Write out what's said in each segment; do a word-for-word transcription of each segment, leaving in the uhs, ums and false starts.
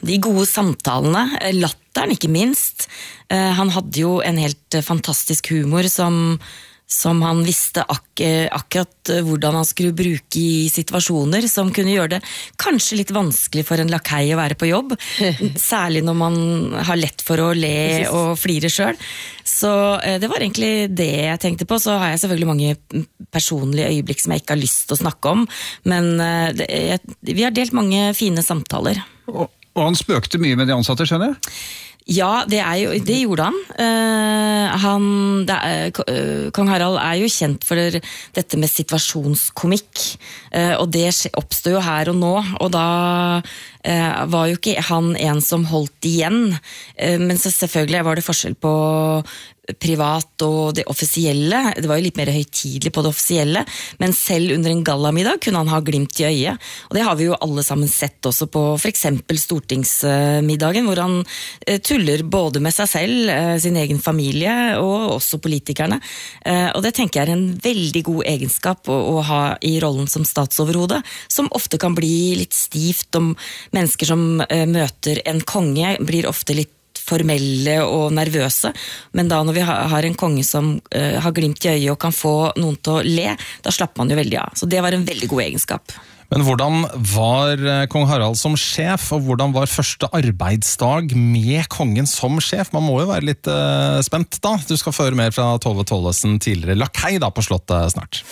de gode samtalene, latteren ikke minst. Han hadde jo en helt fantastisk humor som, som han visste ak- akkurat hvordan han skulle bruke i situasjoner, som kunne gjøre det kanskje litt vanskelig for en lakei å være på jobb, særlig når man har lett for å le og flire selv. Så det var egentlig det jeg tenkte på. Så har jeg selvfølgelig mange personlige øyeblikk som jeg ikke har lyst til å snakke om, men det, jeg, vi har delt mange fine samtaler. Og, og han spøkte mye med de ansatte, skjønner jeg? Ja, det, er jo, det gjorde han. Uh, han det er, uh, Kong Harald er jo kjent for dette med situasjonskomikk, uh, og det oppstår jo her og nå, og da uh, var jo ikke han en som holdt igjen, uh, men så selvfølgelig var det forskjell på privat og det offisielle. Det var jo litt mer høytidelig på det offisielle, men selv under en gallamiddag kunne han ha glimt i øyet. Og det har vi jo alle sammen sett også på for eksempel stortingsmiddagen, hvor han tuller både med seg selv, sin egen familie og også politikerne. Og det tenker jeg er en veldig god egenskap å, å ha i rollen som statsoverhode, som ofte kan bli litt stivt om mennesker som møter en konge, blir ofte litt formelle og nervøse, men da når vi har en konge som uh, har glimt i øyet og kan få noen til å le, da slapper man jo veldig av. Så det var en veldig god egenskap. Men hvordan var kong Harald som sjef, og hvordan var første arbeidsdag med kongen som sjef? Man må jo være litt uh, spent da. Du skal få høre mer fra Tove Tollesen, tidligere lakei da på slottet snart.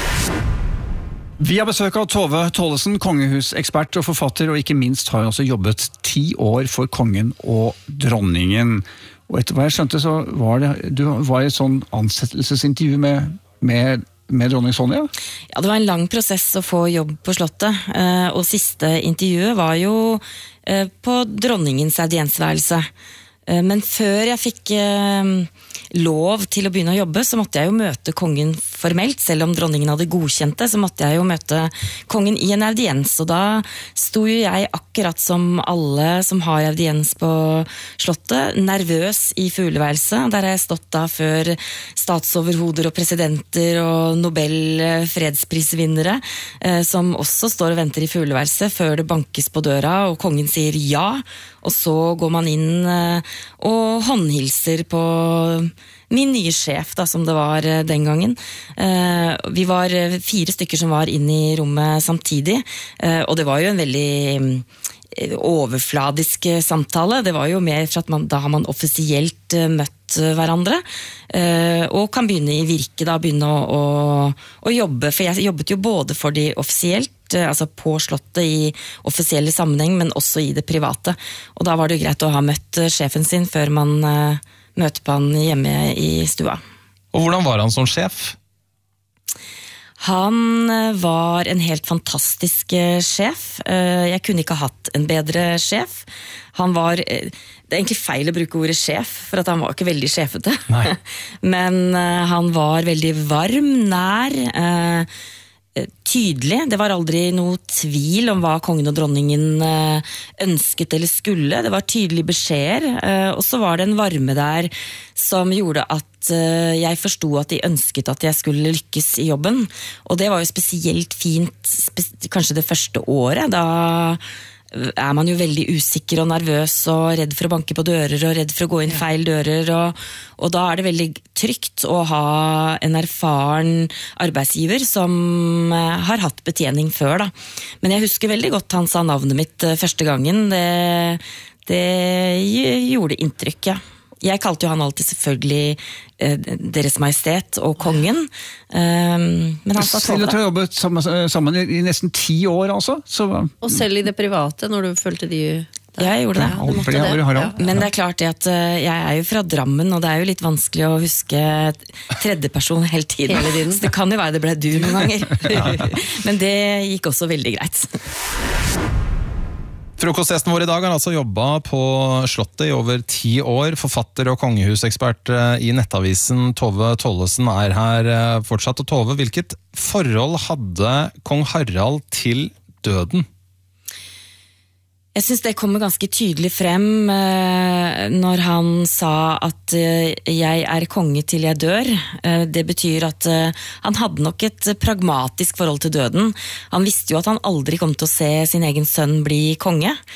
Vi har besøk av Tove Tollesen, kongehusekspert og forfatter, og ikke minst har jeg også jobbet ti år for kongen og dronningen. Og etter hva jeg skjønte så var det, du var i et sånn ansettelsesintervju med, med, med dronning Sonja? Ja, det var en lang prosess å få jobb på slottet, og siste intervjuet var jo på dronningens audiensværelse. Men før jeg fikk lov til å begynne å jobbe, så måtte jeg jo møte kongen formelt, selv om dronningen hadde godkjent det, så måtte jeg jo møte kongen i en audiens, og da sto jo jeg akkurat som alle som har audiens på slottet, nervøs i fugleværelset. Der har jeg stått da før statsoverhoder og presidenter og Nobel fredsprisvinnere, som også står og venter i fugleværelset før det bankes på døra, og kongen sier ja, og så går man inn og håndhilser på min nye sjef da, som det var den gangen. Vi var fire stykker som var inne i rommet samtidig, og det var jo en veldig overfladisk samtale. Det var jo mer for at man, da har man offisielt møtt hverandre, og kan begynne i virke da, begynne å, å, å jobbe, for jeg jobbet jo både for de offisielt, altså på slottet i offisielle sammenheng, men også i det private. Og da var det jo greit å ha møtt sjefen sin før man uh, møter på han hjemme i stua. Og hvordan var han som sjef? Han var en helt fantastisk sjef. Jeg kunne ikke ha hatt en bedre sjef. Han var, det er egentlig feil å bruke ordet sjef, for at han var ikke veldig sjefete. Men han var veldig varm, nær, tydelig. Det var aldri noe tvil om hva kongen og dronningen ønsket eller skulle. Det var tydelige beskjeder, og så var det en varme der som gjorde at jeg forstod at de ønsket at jeg skulle lykkes i jobben. Og det var jo spesielt fint, kanskje det første året, da er man jo veldig usikker og nervøs og redd for å banke på dører og redd for å gå inn feil dører, og, og da er det veldig trygt å ha en erfaren arbeidsgiver som har hatt betjening før da. Men jeg husker veldig godt han sa navnet mitt første gangen. Det, det gjorde inntrykk, ja. Jeg kalte jo han alltid selvfølgelig eh, Deres Majestet og kongen. Um, men han sa Selv har jobbet sammen, sammen i, i nesten ti år, altså. Så, og selv i det private, når du følte de... Ja, jeg gjorde det. Ja, det, det. Ja. Men det er klart at uh, jeg er jo fra Drammen, og det er jo litt vanskelig å huske tredjeperson hele tiden. hele tiden. Så det kan jo være det ble du noen ganger. Men det gikk også veldig greit. Frokostgjesten vår i dag har altså jobbet på slottet i over ti år. Forfatter og kongehusekspert i Nettavisen Tove Tollesen er her fortsatt. Og Tove, hvilket forhold hadde kong Harald til døden? Jeg synes det kommer ganske tydelig frem når han sa at jeg er konge til jeg dør. Det betyr at han hadde nok et pragmatisk forhold til døden. Han visste jo at han aldri kom til å se sin egen sønn bli konge.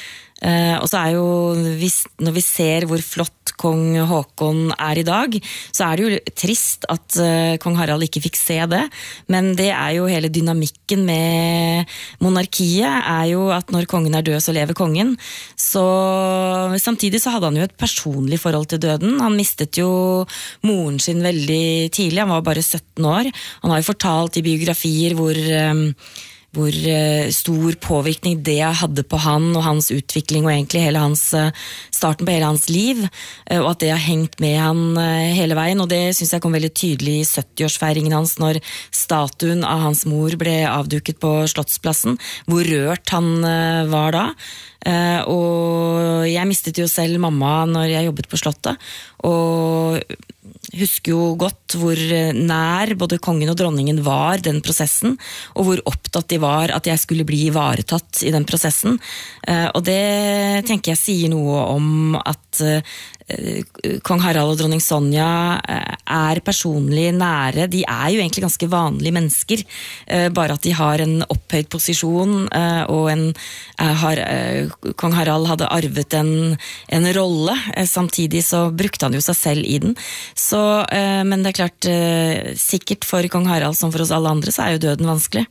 Eh, og så er jo, hvis, når vi ser hvor flott kong Håkon er i dag, så er det jo trist at eh, kong Harald ikke fikk se det, men det er jo hele dynamikken med monarkiet, er jo at når kongen er død, så lever kongen. Så samtidig så hadde han jo et personlig forhold til døden. Han mistet jo moren sin veldig tidlig, han var bare sytten år. Han har jo fortalt i biografier hvor eh, hvor stor påvirkning det hadde på han og hans utvikling og egentlig hele hans, starten på hele hans liv, og at det har hengt med han hele veien, og det synes jeg kom veldig tydelig i sytti-årsfeiringen hans når statuen av hans mor ble avduket på Slottsplassen, hvor rørt han var da. Og jeg mistet jo selv mamma når jeg jobbet på Slottet, og husker jo godt hvor nær både kongen og dronningen var den prosessen, og hvor opptatt de var at jeg skulle bli ivaretatt i den prosessen. Og det tenker jeg sier noe om at kong Harald og dronning Sonja er personlig nære. De er jo egentlig ganske vanlige mennesker, bare at de har en opphøyd posisjon, og en, har, kong Harald hadde arvet en, en rolle, samtidig så brukte han jo seg selv i den. Så, men det er klart, sikkert for kong Harald som for oss alle andre, så er jo døden vanskelig.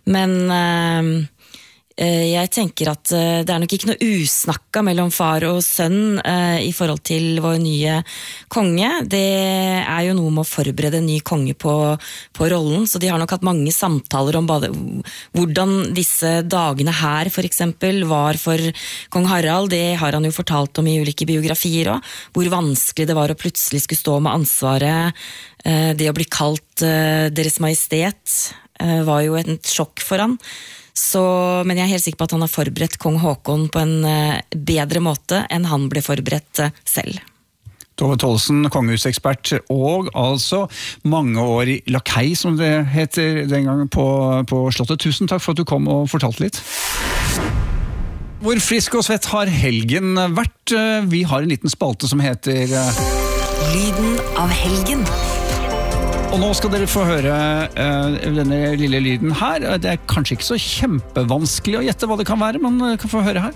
Men jeg tenker at det er nok ikke noe usnakka mellom far og sønn i forhold til vår nye konge. Det er jo noe med å forberede en ny konge på, på rollen, så de har nok hatt mange samtaler om både, hvordan disse dagene her for eksempel var for kong Harald. Det har han jo fortalt om i ulike biografier også, hvor vanskelig det var å plutselig skulle stå med ansvaret. Det å bli kalt Deres Majestet var jo et sjokk for han. Så, men jeg er helt sikker på at han har forberedt kong Håkon på en bedre måte enn han ble forberedt selv. Tove Tollefsen, kongehusekspert, og altså mange år i lakei, som det heter den gangen på, på Slottet. Tusen takk for at du kom og fortalte litt. Hvor frisk og svett har helgen vært? Vi har en liten spalte som heter Lyden av helgen. Og nå skal dere få høre uh, denne lille lyden her. Det er kanskje ikke så kjempevanskelig å gjette hva det kan være, men uh, kan få høre her.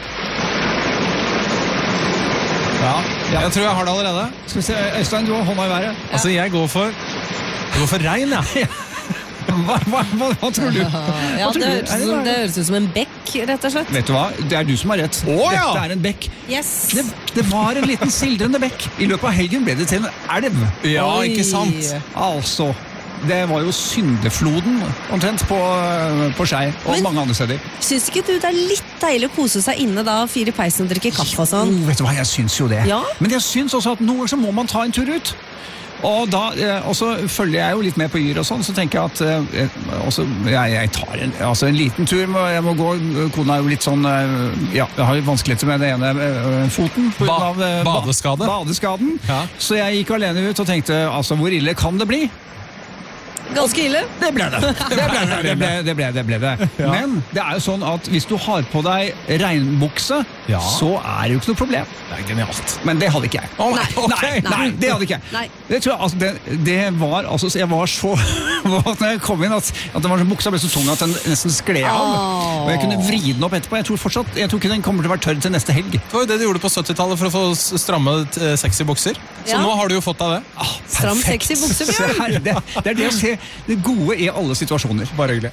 Ja, jeg tror jeg har det allerede. Skal vi se, Øystein, du har hånda i været. Altså, jeg går for, jeg går for regn, ja. Hva, hva, hva, hva tror du? Ja, det høres, ut som, det høres ut som en bekk, rett og slett. Vet du hva? Det er du som har rett. Å, ja! Dette er en bekk. Yes. Det, det var en liten sildrende bekk. I løpet av helgen ble det til en elv. Ja, Oi. ikke sant? Altså, det var jo syndefloden omtrent på, på Skei og Men- mange andre steder. Syns ikke du det er litt deilig å kose seg inne da, fyre i peisen og drikke kaffe og sånn? Jo, vet du hva, jeg syns jo det. Ja. Men jeg syns også at noen ganger så må man ta en tur ut. Og da, eh, og så følger jeg jo litt med på Yr og sånn, så tenker jeg at eh, også, jeg, jeg tar en, altså en liten tur, må, jeg må gå, kona er jo litt sånn, eh, ja, jeg har jo vanskeligheter med det ene eh, foten. På Ba- grunn av, eh, ba- badeskade. Badeskaden. Ja. Så jeg gikk alene ut og tenkte, altså hvor ille kan det bli? Ganske ille. Det ble det. Det ble det. Det ble det. Ble det, ble det. Ja. Men det er jo sånn at hvis du har på deg regnbukse, Ja. så er det jo ikke noe problem. Det er genialt. Men det hadde ikke jeg. Å, nei, ok. nei, nei, det hadde ikke jeg. Nei. Det tror jeg, altså, det, det var, altså, jeg var så, når jeg kom inn, at, at det var så, buksa ble så tung at den nesten skled av. Åh. Og jeg kunne vri den opp etterpå. Jeg tror fortsatt, jeg tror ikke den kommer til å være tørr til neste helg. Det var jo det de gjorde på syttitallet for å få s- stramme eh, sexy bukser. Så Ja. nå har du jo fått deg det. Ah, Stram, perfekt. sexy bukse, Se Bjørn. her, det, det er det å se det gode i alle situasjoner. Bare hyggelig.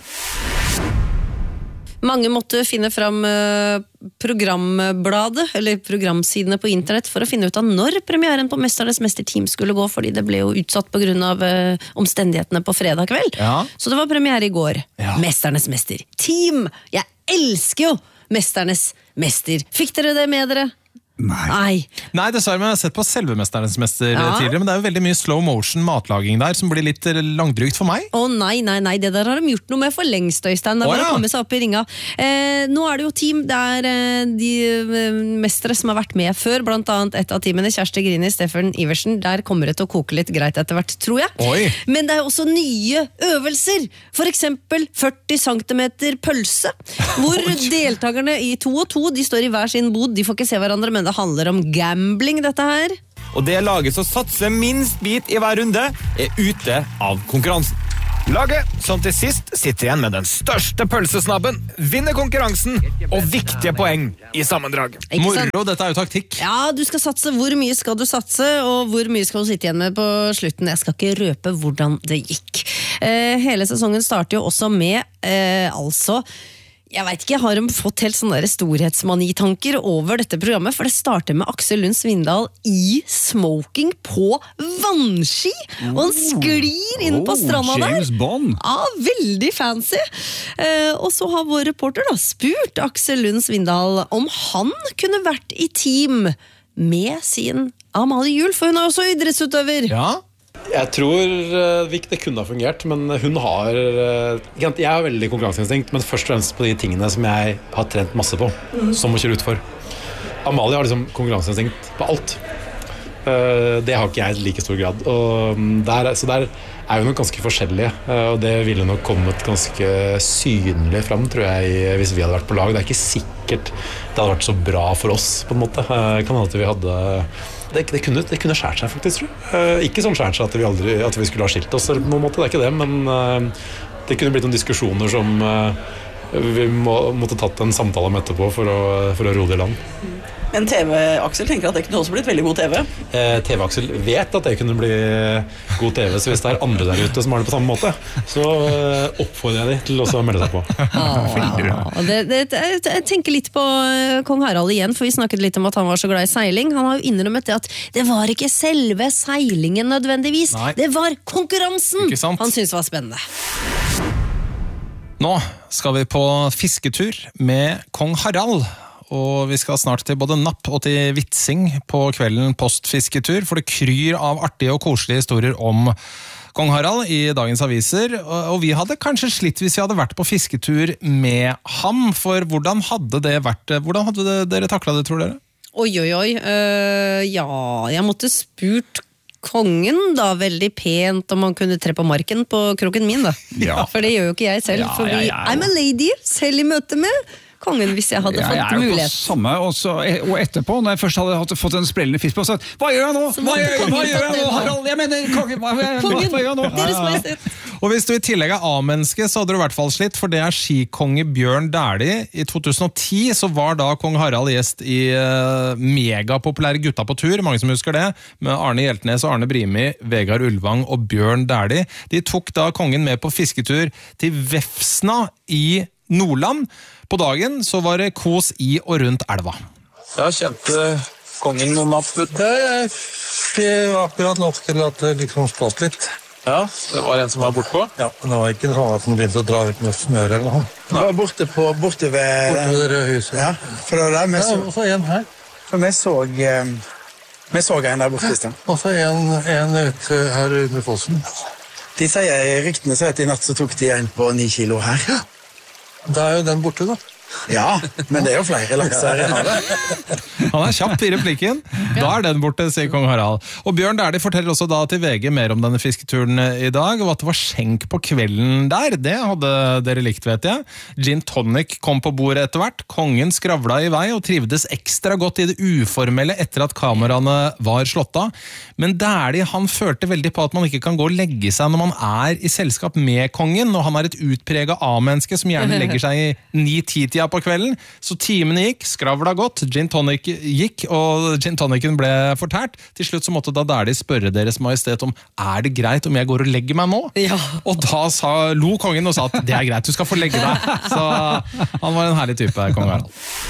Mange måtte finne fram eh, programbladet, eller programsidene på internett, for å finne ut av når premieren på Mesternes Mesterteam skulle gå, fordi det ble jo utsatt på grunn av eh, omstendighetene på fredag kveld. Ja. Så det var premiere i går. Ja. Mesternes Mesterteam! Jeg elsker jo Mesternes Mester. Fikk dere det med dere? Nei. Nei. Nei, dessverre, men jeg har sett på selve Mesternes mester Ja. tidligere, men det er jo veldig mye slow motion matlaging der, som blir litt eh, langdrygt for meg. Å nei, nei, nei, det der har de gjort noe med for lengst, Øystein. Det er Å, bare ja. å komme seg opp i ringa. Eh, nå er det jo team, det er eh, de eh, mestere som har vært med før, blant annet et av teamene, Kjersti Grini, Steffen Iversen. Der kommer det til å koke litt greit etter hvert, tror jeg. Oi. Men det er jo også nye øvelser. For eksempel førti centimeter pølse, hvor deltakerne i to og to, de står i hver sin bod, de får ikke se hverandre, men det handler om gambling, dette her. Og det laget som satser minst bit i hver runde, er ute av konkurransen. Laget som til sist sitter igjen med den største pølsesnabben, vinner konkurransen og viktige poeng i sammendrag. Ikke sant? Moro, dette er jo taktikk. Ja, du skal satse. Hvor mye skal du satse, og hvor mye skal du sitte igjen med på slutten? Jeg skal ikke røpe hvordan det gikk. Eh, hele sesongen starter jo også med, eh, altså, jeg vet ikke, har de fått helt sånne der storhetsmanitanker over dette programmet, for det starter med Aksel Lund Svindal i smoking på vannski, og han sklir inn på stranda der. James Bond. Ja, veldig fancy. Eh, og så har vår reporter da spurt Aksel Lund Svindal om han kunne vært i team med sin Amalie Juel, for hun er også idrettsutøver. Ja. Jeg tror uh, det kunne ha fungert, men hun har uh, jeg har veldig konkurranseinstinkt, men først og fremst på de tingene som jeg har trent masse på, mm. som å kjøre utfor. Amalie har liksom konkurranseinstinkt på alt. Uh, det har ikke jeg i like stor grad. Og der, så der er jo nok ganske forskjellige, uh, og det ville nok kommet ganske synlig fram, tror jeg, hvis vi hadde vært på lag. Det er ikke sikkert det hadde vært så bra for oss, på en måte. Uh, kan hende at vi hadde Det, det, kunne, det kunne skjært seg, faktisk, tror jeg. Uh, ikke sånn skjært seg at vi, aldri, at vi skulle ha skilt oss, på en måte, det er ikke det, men uh, det kunne blitt noen diskusjoner som uh, vi må, måtte tatt en samtale om etterpå for å, for å roe det i land. Men T V-Aksel tenker at det kunne også blitt veldig god T V. Uh, T V-Aksel vet at det kunne bli god T V, så hvis det er andre der ute som har det på samme måte, så uh, oppfordrer jeg dem til også å melde seg på. Ah, det, det, jeg tenker litt på Kong Harald igjen, for vi snakket litt om at han var så glad i seiling. Han har jo innrømmet det at det var ikke selve seilingen nødvendigvis, Nei. det var konkurransen Ikke sant? han syntes var spennende. Nå skal vi på fisketur med Kong Harald. Og vi skal snart til både Napp og til Vitsing på kvelden postfisketur, for det kryr av artige og koselige historier om Kong Harald i dagens aviser. Og vi hadde kanskje slitt hvis vi hadde vært på fisketur med ham, for hvordan hadde det vært? Hvordan hadde dere taklet det, tror dere? Oi, oi, oi. Uh, ja, jeg måtte spurt kongen da veldig pent om han kunne tre på marken på kroken min da. Ja. For det gjør jo ikke jeg selv, Ja, fordi ja, ja. I'm a lady, selv i møte med kongen hvis jeg hadde Ja, fått jeg er jo på mulighet. samme, og, så, og etterpå, når jeg først hadde hatt, fått en sprellende fisk på, så hva gjør jeg nå? Så Hva måtte gjør, kongen hva gjør jeg tatt nå, den. Harald? Jeg mener, kongen, hva, hva, Kongen, hva gjør jeg nå? Deres Majestet. Og hvis du i tillegg er A-menneske, så hadde du i hvert fall slitt, for det er skikonge Bjørn Dæhlie. I to tusen og ti så var da kong Harald gjest i uh, megapopulære Gutta på tur, mange som husker det, med Arne Hjeltnes og Arne Brimi, Vegard Ulvang og Bjørn Dæhlie. De tok da kongen med på fisketur til Vefsna i Nordland. På dagen så var det kos i og rundt elva. Jeg kjente kongen noen napp ut der. Jeg var akkurat nok til at det liksom stått litt. Ja, det var en som var bortpå. Ja, men det var ikke sånn at den begynte å dra ut med smør eller noe. Det var borte, på, borte ved Borte ved det røde huset. Ja, for det var der vi Ja, så, og så en her. for vi så, eh, vi så en der borte i sted. Og så en, en ute her under fossen. De sier, ryktene sier at i natt så tok de en på ni kilo her. Da er jo den borte da. Ja, men det er jo flere lakser i havet. Han er kjapp i replikken. Da er den borte, sier kong Harald. Og Bjørn Dæhlie forteller også da til V G mer om denne fisketuren i dag, og at det var skjenk på kvelden der. Det hadde dere likt, vet jeg. Gin tonic kom på bordet etter hvert. Kongen skravla i vei og trivdes ekstra godt i det uformelle etter at kameraene var slått av. Men Dæhlie, han følte veldig på at man ikke kan gå og legge seg når man er i selskap med kongen, og han er et utpreget A-menneske som gjerne legger seg i ni-ti-tida på kvelden. Så timene gikk, skravla godt, gin tonic gikk, og gin tonicen ble fortært. Til slutt så måtte da Dæhlie spørre Deres Majestet om er det greit om jeg går og legger meg nå? Ja. Og da sa, lo kongen og sa at det er greit, du skal få legge deg. Så han var en herlig type, kong Harald.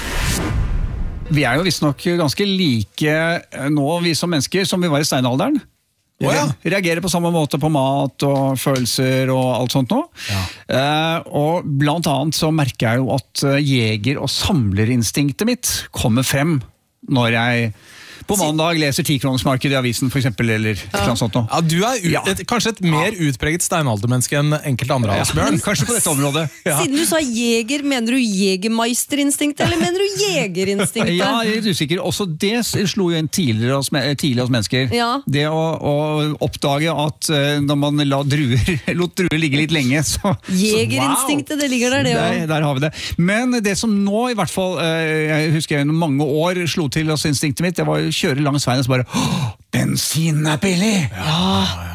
Vi er jo visstnok ganske like nå, vi som mennesker, som vi var i steinalderen. Vi Å, ja. reagerer på samme måte på mat og følelser og alt sånt nå. Ja. Eh, og blant annet så merker jeg jo at eh, jeger- og samlerinstinktet mitt kommer frem når jeg på mandag leser tikronersmarked i avisen for eksempel, eller et eller annet sånt nå. Ja, du er ut, Ja. et, kanskje et mer utpreget steinaldermenneske enn enkelte andre av oss, Bjørn. Kanskje på dette området. Ja. Siden du sa jeger, mener du jegermeisterinstinkt, eller mener du jegerinstinktet? Ja, jeg er litt usikker. Også det slo jo inn tidligere hos, me- tidlig hos mennesker. Ja. Det å, å oppdage at eh, når man la druer, lot druer ligge litt lenge, så Jegerinstinktet, det ligger der, det Der, også. der har vi det. Men det som nå i hvert fall, eh, jeg husker gjennom mange år slo til oss instinktet mitt, det var å kjøre langs veien og så bare, «Åh, bensinen er billig! Ja,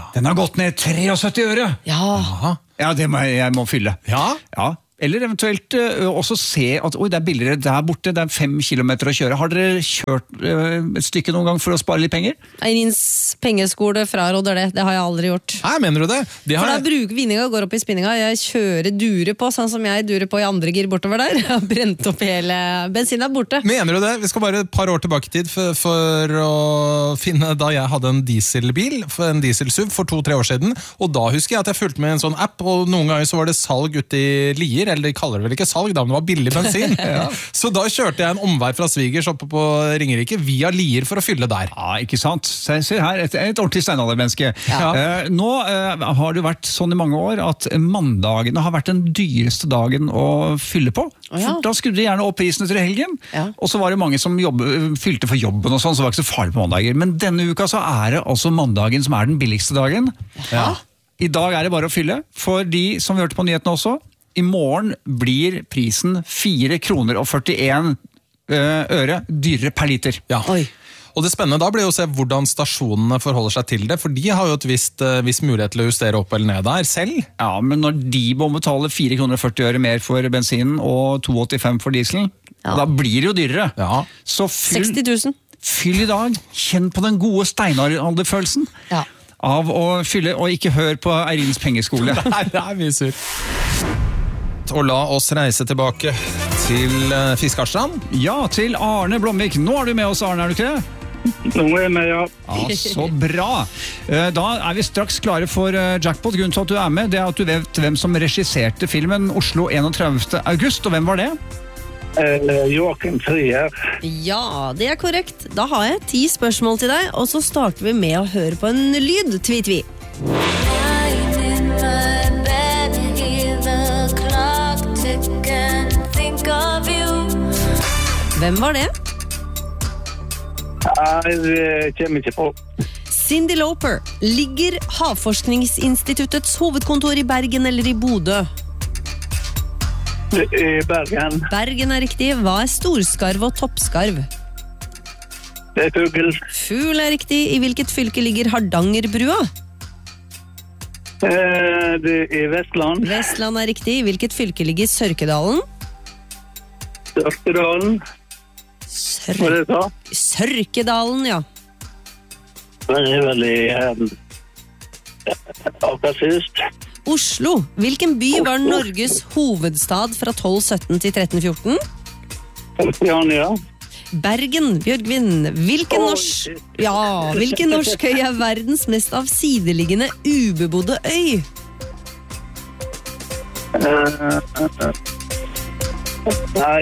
Den har gått ned syttitre øre. Ja. Ja, det må jeg, jeg må fylle. Ja? Ja. Eller eventuelt uh, også se at oi, det er billigere der borte, det er fem kilometer å kjøre. Har dere kjørt uh, et stykke noen gang for å spare litt penger? Eirins pengeskole fraråder det, det har jeg aldri gjort. Nei, mener du det? De har... For da bruker vinninga og går opp i spinninga. Jeg kjører dure på, sånn som jeg durer på i andre gir bortover der. Jeg har brent opp hele bensinen er borte. Mener du det? Vi skal bare et par år tilbake i tid for, for å finne da jeg hadde en dieselbil, en dieselsuv for to-tre år siden, og da husker jeg at jeg fulgte med en sånn app, og noen ganger så var det salg ute i Lier, eller de kaller det vel ikke salg, da, men det var billig bensin. Ja. Så da kjørte jeg en omvei fra Svigers oppe på Ringerike via Lier for å fylle der. Ja, ikke sant? Se, se her, et, et ordentlig steinaldermenneske. Ja. Uh, nå uh, har det vært sånn i mange år at mandagene har vært den dyreste dagen å fylle på. Oh, ja. For da skulle de gjerne opp prisene til helgen, ja. Og så var det mange som jobbe, fylte for jobben og sånn, så var det ikke så farlig på mandager. Men denne uka så er det altså mandagen som er den billigste dagen. Ja. I dag er det bare å fylle, for de som vi hørte på nyhetene også, i morgen blir prisen fire kroner og førtien øre dyrere per liter. Ja. Oi. Og det spennende da blir jo å se hvordan stasjonene forholder seg til det, for de har jo et visst, viss mulighet til å justere opp eller ned der selv. Ja, men når de må betale fire kroner og førti øre mer for bensinen og to åttifem for dieselen, ja. Da blir det jo dyrere. Ja. Så fyll, seksti tusen. Fyll i dag, kjenn på den gode steinalderfølelsen. Ja. Av å fylle, og ikke hør på Eirins pengeskole. Nei, det er mye sur. Og la oss reise tilbake til uh, Fiskarstrand. Ja, til Arne Blomvik. Nå er du med oss, Arne, er du ikke det? Nå er jeg med, ja. Ja, så bra. Uh, da er vi straks klare for uh, jackpot. Grunnen til at du er med, det er at du vet hvem som regisserte filmen Oslo enogtredivte august, og hvem var det? Uh, Joakim Trier. Ja, det er korrekt. Da har jeg ti spørsmål til deg, og så starter vi med å høre på en lyd, tvi-tvi. Hvem var det? Nei, det kommer ikke på. Cyndi Lauper. Ligger Havforskningsinstituttets hovedkontor i Bergen eller i Bodø? I Bergen. Bergen er riktig. Hva er storskarv og toppskarv? Det er fugl. Fugl er riktig. I hvilket fylke ligger Hardangerbrua? Eh, det er Vestland. Vestland er riktig. I hvilket fylke ligger Sørkedalen? Sørkedalen. Sør... Hva er det da? Sørkedalen, ja. Den er veldig um, Akershus. Oslo. Hvilken by var Norges hovedstad fra tolv sytten til tretten fjorten? Kristiania. Bergen, Bjørgvin. Hvilken norsk... Ja, hvilken norsk øy er verdens mest avsideliggende ubebodde øy? Uh, uh, uh. Nei.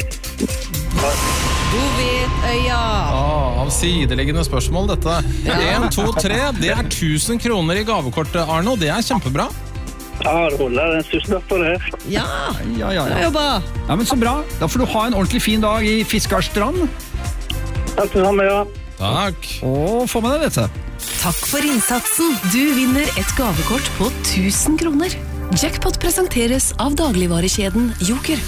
Godvetøya. Ah, av sideliggende spørsmål dette. En, to, tre, det er tusen kroner i gavekortet, Arno. Det er kjempebra. Ja, det holder. En tusen takk for det. Ja, ja, ja, bra jobba. Ja, men så bra. Da får du ha en ordentlig fin dag i Fiskarstrand. Takk for sammen, ja. Takk. Og få med deg dette. Takk for innsatsen. Du vinner et gavekort på tusen kroner. Jackpot presenteres av dagligvarekjeden Joker.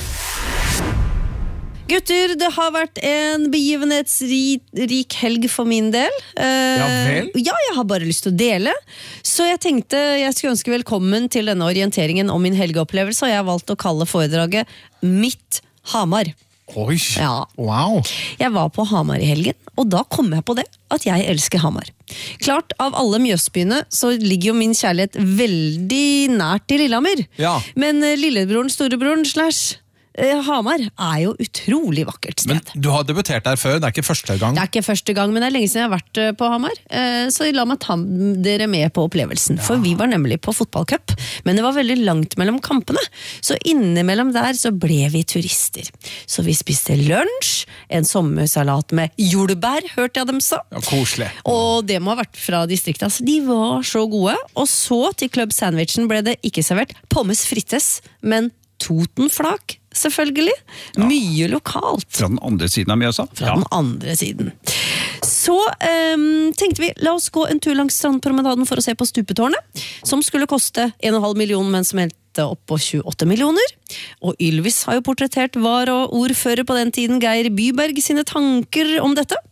Gutter, det har vært en begivenhetsrik helg for min del. Ja vel? Ja, jeg har bare lyst til å dele. Så jeg tenkte jeg skulle ønske velkommen til denne orienteringen om min helgeopplevelse, og jeg har valgt å kalle foredraget Mitt Hamar. Oi, ja. Wow. Jeg var på Hamar i helgen, og da kom jeg på det, at jeg elsker Hamar. Klart, av alle Mjøsbyene så ligger jo min kjærlighet veldig nært til Lillehammer. Ja. Men lillebroren, storebroren slash Hamar er jo utrolig vakkert sted. Men du har debutert der før, det er ikke første gang? Det er ikke første gang, men det er lenge siden jeg har vært på Hamar. Så la meg ta dere med på opplevelsen. Ja. For vi var nemlig på fotballcup, men det var veldig langt mellom kampene. Så innimellom der så ble vi turister. Så vi spiste lunsj, en sommersalat med jordbær, hørte jeg dem sa. Ja, koselig. Og det må ha vært fra distriktet. Altså, de var så gode. Og så til Club Sandwichen ble det ikke servert pommes frites, men Totenflak, selvfølgelig. Ja. Mye lokalt. Fra den andre siden av Mjøsa? Fra ja. den andre siden. Så um, tenkte vi, la oss gå en tur langs strandpromenaden for å se på stupetårnet, som skulle koste en og en halv million, men som heldte opp på tjueåtte millioner. Og Ylvis har jo portrettert var og ordfører på den tiden, Geir Byberg, sine tanker om dette.